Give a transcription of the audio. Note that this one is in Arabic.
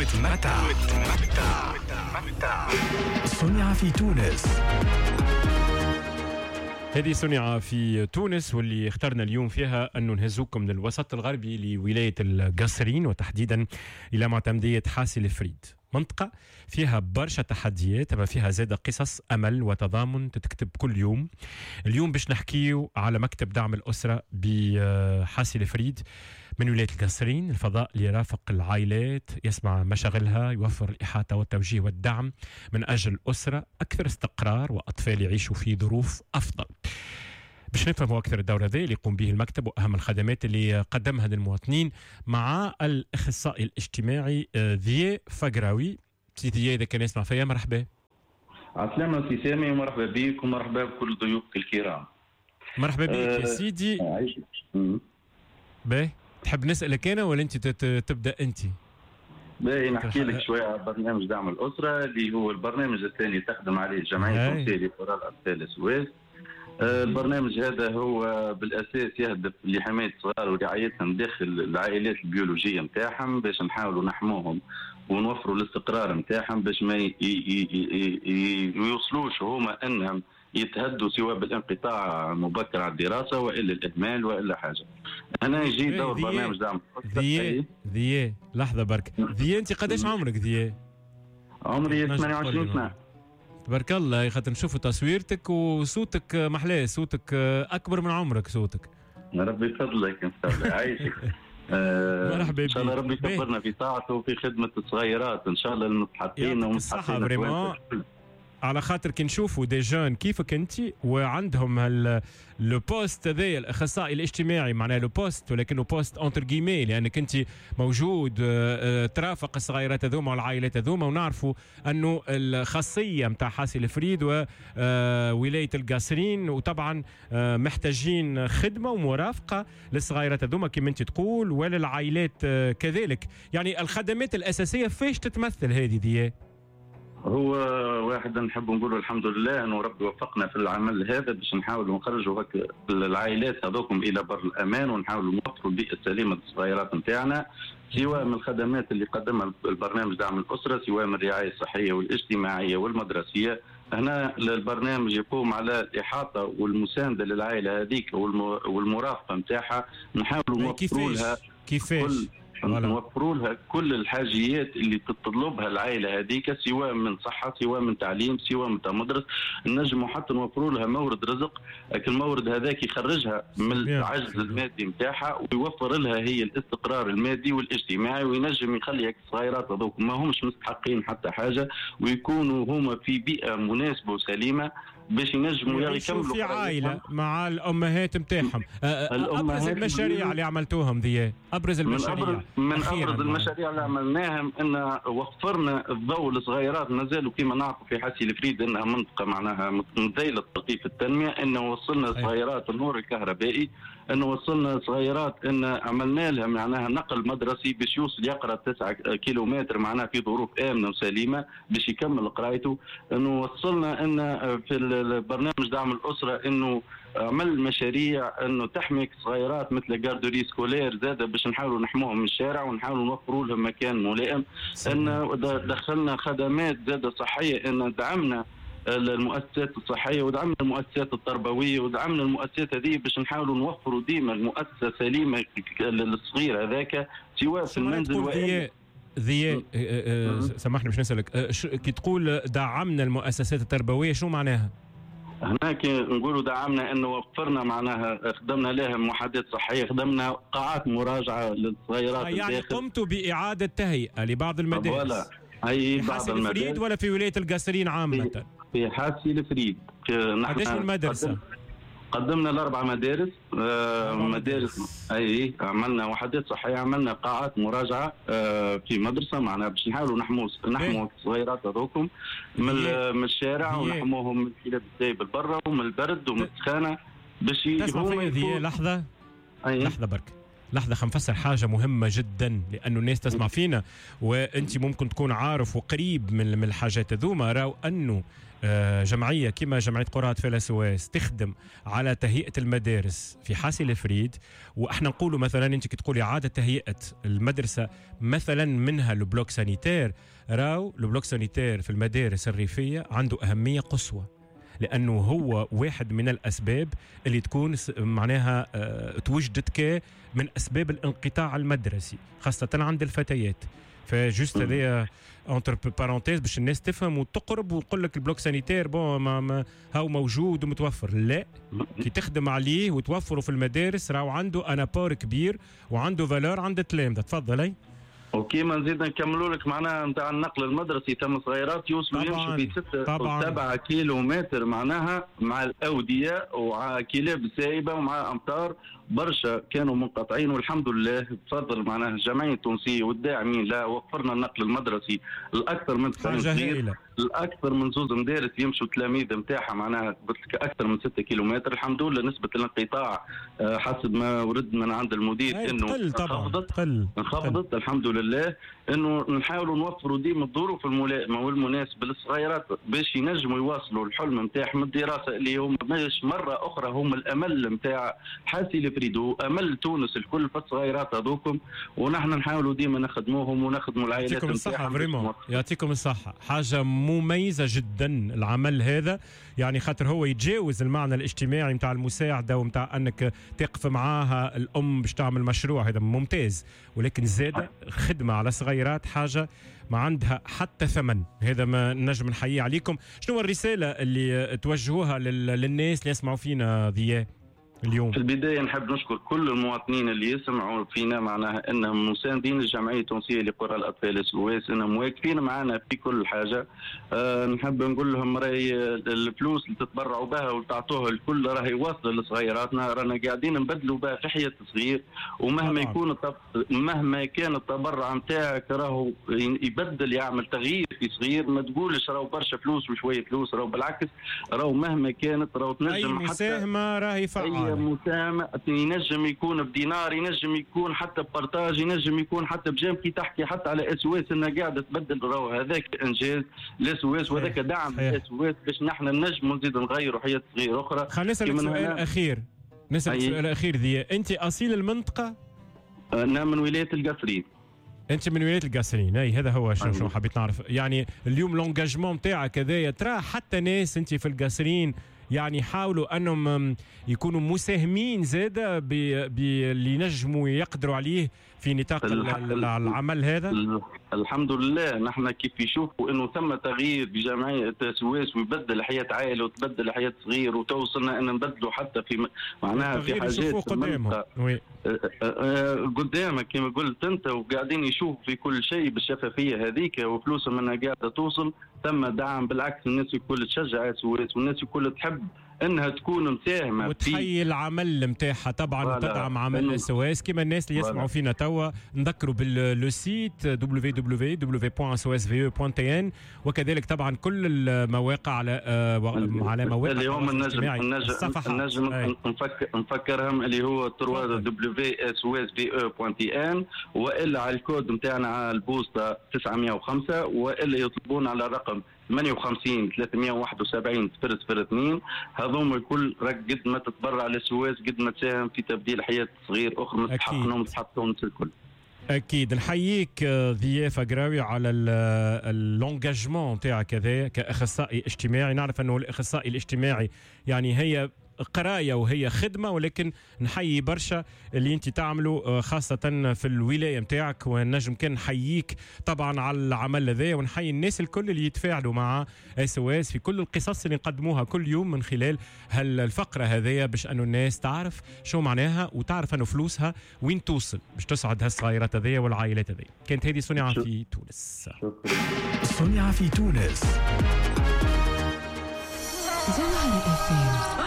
متمتع. صنع في تونس. هذه صنع في تونس، واللي اخترنا اليوم فيها أنه نهزوكم من الوسط الغربي لولاية القصرين، وتحديدا إلى معتمدية حاسي الفريد، منطقة فيها برشا تحديات أما فيها زادة قصص أمل وتضامن تتكتب كل يوم. اليوم باش نحكيو على مكتب دعم الأسرة بحاسي الفريد من ولاية القصرين، الفضاء اللي يرافق العائلات، يسمع مشاغلها، يوفر الإحاطة والتوجيه والدعم من أجل أسرة أكثر استقرار وأطفال يعيشوا في ظروف أفضل. باش نفهموا أكثر الدور هذا اللي يقوم به المكتب وأهم الخدمات اللي قدمها للمواطنين مع الأخصائي الاجتماعي ذي فقراوي. سيدي ذي إذا كان يسمع فيا مرحبا. عسلامة سي سامي، ومرحبا بك ومرحبا بكل ضيوفك الكرام. مرحبا بك يا سيدي. باهي، تحب نسألك أنا ولا أنت تبدأ أنت؟ باهي، نحكي لك شوية على برنامج دعم الأسرة اللي هو البرنامج الثاني تخدم عليه جمعية تونسية لقراء الأطفال السويس. البرنامج هذا هو بالأساس يهدف لحماية الصغار ورعايتهم داخل العائلات البيولوجية متاعهم، باش نحاولوا نحموهم ونوفروا الاستقرار متاعهم، باش ما يوصلوش هما أنهم يتهدوا سواء بالانقطاع المبكر عن الدراسة وإلا الإهمال وإلا حاجة. أنا يجي دور برنامج دعم ذي لحظة برك. ذي أنت قداش عمرك ذي؟ عمري 28 سنة. تبارك الله، يا خاطر نشوفوا تصويرتك وصوتك محلاه، صوتك أكبر من عمرك صوتك. ربي يفضلك إن شاء الله يعيشك. مرحبا إن شاء الله ربي يكبرنا في طاعته وفي خدمة الصغيرات إن شاء الله المستحقين ومستحقين. على خاطر كي نشوفوا دي جون كيفك انت وعندهم لو بوست هذايا الاخصائي الاجتماعي، معناها لو بوست ولكنه بوست انتر جيمي، لانك انت موجود ترافق الصغيرات هذوما والعائلات هذوما، ونعرفوا انه الخاصيه نتاع حاسي الفريد وولايه القصرين، وطبعا محتاجين خدمه ومرافقه للصغيرات هذوما كما انت تقول وللعائلات كذلك. يعني الخدمات الاساسيه فاش تتمثل هذه دي؟ هو واحد نحب نقول الحمد لله انه ربي وفقنا في العمل هذا باش نحاولوا نخرجوا العائلات هذوكم الى بر الامان، ونحاولوا نوفروا البيئه السليمه للصغيرات نتاعنا، سواء من الخدمات اللي قدمها البرنامج دعم الاسره، سواء من الرعايه الصحيه والاجتماعيه والمدرسيه. هنا البرنامج يقوم على الاحاطه والمسانده للعائله هذيك والمرافقه نتاعها، نحاولوا نوفروا لها نوفروا لها كل الحاجيات اللي تطلبها العائله هذيك، سواء من صحه سواء من تعليم سواء من مدرسه. نجموا حتى نوفروا لها مورد رزق، المورد هذاك يخرجها من العجز المادي نتاعها ويوفر لها هي الاستقرار المادي والاجتماعي، وينجم يخلي الصغيرات هذوك ما همش مستحقين حتى حاجه، ويكونوا هما في بيئه مناسبه وسليمه باش ينجموا يكملوا في عائله مع الامهات نتاعهم. ابرز المشاريع اللي عملتوهم ذي، ابرز المشاريع من ابرز المشاريع اللي عملناهم ان وفرنا الضوء للصغيرات. مازالوا كما نعرفوا في حاسي الفريد انها منطقه معناها مذيله تلطيف التنميه، انه وصلنا صغيرات النور الكهربائي، انه وصلنا صغيرات ان عملنا لها معناها نقل مدرسي باش يوصل يقرا 9 كيلومتر معناها في ظروف امنه وسليمه باش يكمل قرايته. انه وصلنا ان في البرنامج دعم الاسره انه عمل مشاريع انه تحمي صغيرات مثل جاردوري سكولير زاده باش نحاولوا نحموهم من الشارع ونحاولوا نوفروا لهم مكان ملائم. ان دخلنا خدمات زاده صحيه، ان دعمنا المؤسسات الصحيه ودعمنا المؤسسات التربويه ودعمنا المؤسسات هذه باش نحاولوا نوفروا ديما المؤسسه سليمه للصغير هذاك سواء في المنزل ذي سامحني باش نسألك، كي تقول دعمنا المؤسسات التربويه شو معناها؟ هناك نقولوا دعمنا انه وفرنا معناها خدمنا لهم وحدات صحيه، خدمنا قاعات مراجعه للصغيرات يعني قمتوا باعاده تهيئه لبعض المدارس ولا هي في حاسي الفريد ولا في ولايه القصرين عامه؟ في حاسي الفريد. قديش من مدرسه؟ قدمنا ل4 مدارس. مدارس اي عملنا وحدات صحيه، عملنا قاعات مراجعه في مدرسه معناها باش نحاولوا نحموا الصغيرات هذوكم من الشارع ونحموهم من الكلاب الذايبه برا ومن البرد ومن السخانه باش تسمع فيا ذي لحظه. لحظه برك. لحظة خلينا نفسر حاجة مهمة جدا لأنه الناس تسمع فينا وأنت ممكن تكون عارف وقريب من الحاجات هذوما. راو أنه جمعية كما جمعية قرى أطفال السويس تخدم على تهيئة المدارس في حاسي الفريد، وإحنا نقولوا مثلا أنت كتقولي إعادة تهيئة المدرسة مثلا منها البلوك سانيتير. راو البلوك سانيتير في المدارس الريفية عنده أهمية قصوى، لأنه هو واحد من الأسباب اللي تكون معناها توجدت من أسباب الانقطاع المدرسي خاصة عند الفتيات. فجوست هذايا انتر بارونتيز باش الناس تفهم وتقرب وتقول لك البلوك سانيتير بون هاو موجود ومتوفر. لا، كي تخدم عليه وتوفره في المدارس راهو عنده انابور كبير وعنده فالور عند التلامذة. تفضل. وكيما نزيد نكملوا لك معناها نتاع النقل المدرسي تم صغيرات يوصلوا يمشوا في 6 و 7 كيلومتر معناها مع الأودية ومع كلاب سايبة ومع أمطار برشا كانوا منقطعين، والحمد لله بفضل معناها الجمعية التونسية والداعمين لا وفرنا النقل المدرسي الأكثر من الأكثر من زوز مدارس يمشوا تلاميذ نتاعها معناها أكثر من 6 كيلومتر. الحمد لله نسبة الانقطاع حسب ما ورد من عند المدير إنه انخفضت الحمد لله. إنه نحاولوا نوفروا ديما الظروف الملائمة والمناسبة للصغيرات باش ينجموا يواصلوا الحلم نتاعهم الدراسة اللي هم باش مرة أخرى هم الأمل نتاع حاسي الفريد أمل تونس الكل في الصغيرات هذوكم، ونحن نحاولوا ديما نخدموهم ونخدموا العائلات. يعطيكم الصحة فريمون، يعطيكم الصحة. حاجة مميزة جدا العمل هذا، يعني خاطر هو يتجاوز المعنى الاجتماعي متاع المساعدة ومتاع أنك تقف معاها الأم باش تعمل مشروع، هذا ممتاز، ولكن زادة خدمة على صغيرات حاجة ما عندها حتى ثمن. هذا ما نجم نحيي عليكم. شنو الرسالة اللي توجهوها للناس اللي يسمعوا فينا ضياء اليوم؟ في البداية نحب نشكر كل المواطنين اللي يسمعوا فينا معناها انهم مساندين الجمعية التونسية لقرى الأطفال السويس، انهم واقفين معنا في كل حاجة. نحب نقول لهم راهي الفلوس اللي تتبرعوا بها وتعطوها الكل راهي واصلة لصغيراتنا، رانا قاعدين نبدلوا بها في حياة صغير، ومهما يكون مهما كان التبرع نتاعك راهو يبدل يعمل تغيير في صغير. ما تقولش راهو برشا فلوس وشوية فلوس، راهو بالعكس راهو مهما كانت راهو تنجم أي مساهمة راهي فعالة. مساهمة ينجم يكون بدينار، ينجم يكون حتى ببارتاج، ينجم يكون حتى بجام كي تحكي حتى على اسواس انها قاعده تبدل، راهو هذاك انجاز لاسواس وهذاك دعم لاسواس باش نحن نجموا نزيد نغيروا حياه صغيره اخرى. خلينا نسالك سؤال اخير، سؤال اخير ذي، انت اصيل المنطقه؟ انا من ولايه القصرين. انت من ولايه القصرين، اي هذا هو شنو حبيت نعرف. يعني اليوم لونجاجمون نتاعك هذايا ترى حتى ناس انت في القصرين يعني حاولوا انهم يكونوا مساهمين زاده باللي ينجموا يقدروا عليه في نطاق العمل هذا؟ الحمد لله نحن كيف يشوفوا انه ثم تغيير بجمعيه السويس ويبدل حياه عائله وتبدل حياه صغير وتوصلنا ان نبدلوا حتى في معناها في حاجات قدامك كما قلت انت، وقاعدين يشوفوا في كل شيء بالشفافيه هذيك وفلوسهم انها قاعده توصل. ثم دعم بالعكس، الناس الكل تشجع السويس والناس الكل تحب انها تكون مساهمه وتحيي العمل نتاعها طبعا وتدعم عمل السويس. كما الناس اللي يسمعوا فينا توا نذكروا بالسيت www.sosve.tn، وكذلك طبعا كل المواقع على مواقع اليوم نجم نفكرهم اللي هو www.sosve.tn، والا على الكود نتاعنا على البوسطه 905، والا يطلبون على الرقم 58 371 002. هذوما الكل قد ما تتبرع للسويس قد ما تساهم في تبديل حياة صغير أخرى مستحقهم الكل. أكيد نحييك ضياء فقراوي على اللونجاجمون تاعك هذا كأخصائي اجتماعي. نعرف أنه الأخصائي الاجتماعي يعني هي قراية وهي خدمة، ولكن نحيي برشا اللي انت تعمله خاصة في الولاية متاعك، ونجم كان نحييك طبعا على العمل هذا، ونحيي الناس الكل اللي يتفاعلوا مع SOS في كل القصص اللي نقدموها كل يوم من خلال هالفقرة هذه، باش انه الناس تعرف شو معناها وتعرف انه فلوسها وين توصل باش تسعد هالصغيرات هذه والعائلات هذه. كانت هذه صنع في تونس. صنع في تونس.